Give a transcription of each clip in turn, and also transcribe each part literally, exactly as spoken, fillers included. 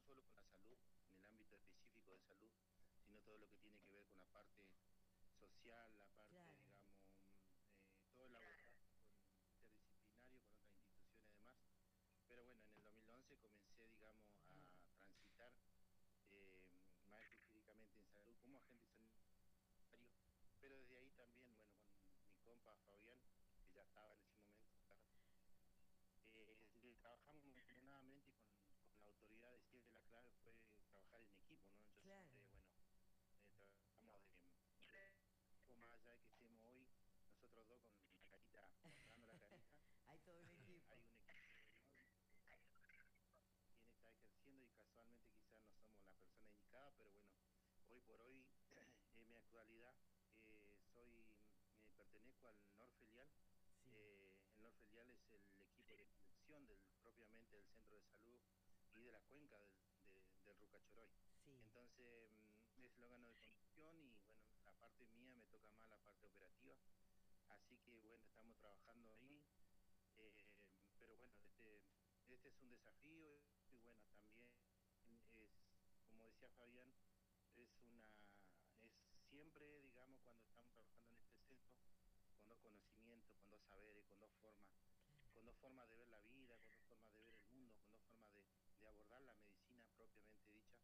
solo con la salud, en el ámbito específico de salud, sino todo lo que tiene que ver con la parte social, la parte, Claro. digamos, eh, todo el abordaje con interdisciplinario, con otras instituciones además. Pero bueno, en el dos mil once comencé, digamos, a transitar eh, más específicamente en salud como agente sanitario, pero desde ahí también, bueno, con mi compa Fabián, que ya estaba en ese momento, claro, eh, trabajamos mancomunadamente con, con la autoridad, de siempre la clave fue trabajar en equipo, ¿no? Entonces Claro. siempre, bueno, eh, tratamos de, de, más allá de que estemos hoy nosotros dos con la carita, mostrando la carita, Hay todo un eh, equipo. hay un equipo enorme quien está ejerciendo y casualmente quizás no somos la persona indicada, pero bueno, hoy por hoy, en mi actualidad, eh, soy, me pertenezco al Norfelial. Sí. Eh, el Norfelial es el equipo de conducción del, propiamente del centro de salud y de la cuenca del, de, del Rucachoroy. Sí. Entonces, mm, es el órgano de conducción y bueno, la parte mía me toca más la parte operativa. Así que bueno, estamos trabajando ahí. Eh, pero bueno, este, este es un desafío y bueno, también es, como decía Fabián, es una, es siempre, digamos, cuando estamos trabajando en este centro, con dos conocimientos, con dos saberes, con dos formas, con dos formas de ver la vida, con dos formas de ver el mundo, con dos formas de, de abordar la medicina propiamente dicha,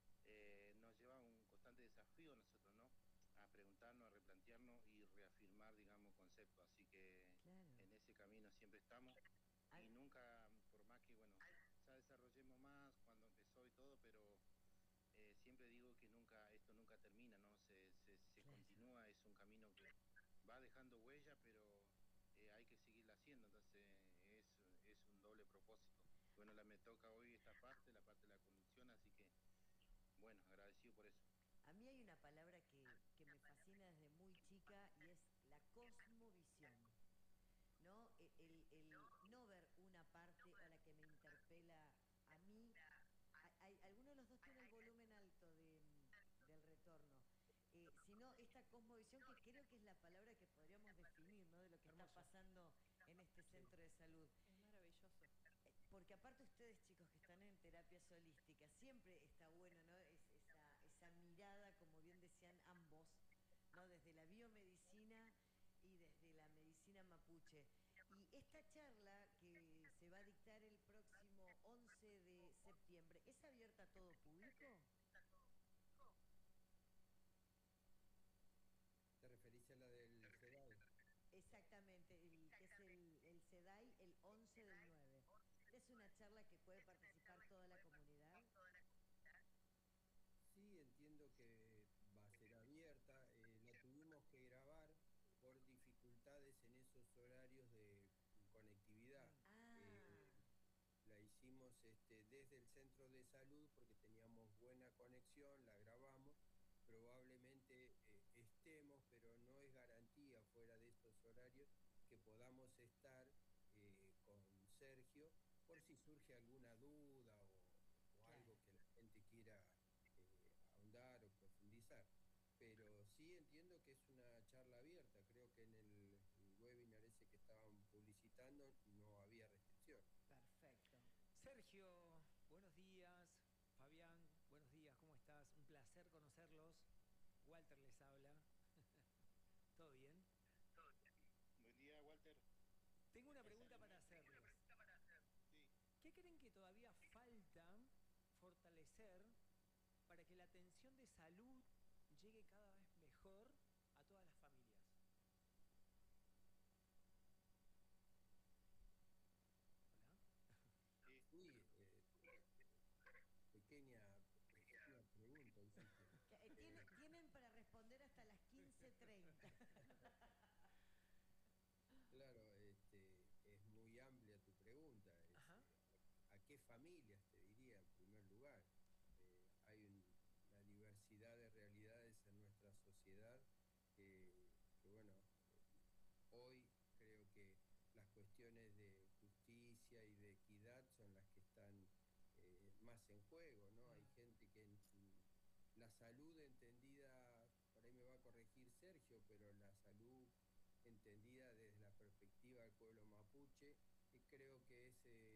eh, nos lleva a un constante desafío a nosotros, ¿no? A preguntarnos, a replantearnos y reafirmar, digamos, conceptos. Así que Claro. en ese camino siempre estamos Al- y nunca, por más que, bueno, ya desarrollemos más cuando empezó y todo, pero eh, siempre digo que nunca, esto nunca termina, ¿no? Se, se, se claro. continúa, es un camino que va dejando huella, pero eh, hay que seguirla haciendo, entonces es, es un doble propósito. Bueno, la me toca hoy esta parte, la parte de la conducción, así que, bueno, agradecido por eso. A mí hay una palabra que, que me fascina desde muy chica y es la cosmovisión. ¿No? E- El, el no ver una parte a la que me interpela a mí. Hay, hay- alguno de los dos tiene el volumen alto de, mm, del retorno. Eh, sino esta cosmovisión que creo que es la palabra que podríamos definir, ¿no? De lo que está Hermoso. pasando en este Sí. centro de salud. Es maravilloso. Eh, Porque aparte ustedes, chicos, que están en terapias holísticas, siempre está bueno, ¿no? Es, esa, esa mirada, como bien decían ambos, ¿no? Desde la biomedicina y desde la medicina mapuche. Y esta charla que se va a dictar el próximo once de septiembre, ¿es abierta a todo público? ¿Te referís a la del CEDAW? Exactamente, el, que es el, el SEDAI el once del nueve. ¿Es una charla que puede participar toda la comunidad? Sí, entiendo que va a ser abierta. Eh, la tuvimos que grabar por dificultades en esos horarios de conectividad. Ah, Eh, la hicimos este, desde el centro de salud porque teníamos buena conexión, la grabamos. Probablemente eh, estemos, pero no es garantía fuera de estos horarios que podamos estar eh, con Sergio por si surge alguna duda o, o claro. algo que la gente quiera eh, ahondar o profundizar. Pero sí entiendo que es una charla abierta. Creo que en el, el webinar ese que estaban publicitando no había restricción. Perfecto. Sergio, buenos días. Fabián, buenos días, ¿cómo estás? Un placer conocerlos. Walter les habla. ¿Todo bien? Buen día, Walter. Tengo una Acá pregunta estamos. para hacerles. Sí. ¿Qué creen que todavía falta fortalecer para que la atención de salud llegue cada vez mejor a todas las familias? Hola. Sí. Sí, eh, pequeña, pequeña pregunta hiciste. Que, eh, tiene- Eh, tienen para responder hasta las quince treinta. claro, este, es muy amplia tu pregunta. Es, Ajá. eh, ¿a qué familias te diría en primer lugar? Eh, hay un- una diversidad de realidades en nuestra sociedad que, que, bueno, hoy creo que las cuestiones de justicia y de equidad son las que están eh, más en juego, ¿no? Hay gente que en la salud entendida, por ahí me va a corregir Sergio, pero la salud entendida desde la perspectiva del pueblo mapuche, que creo que es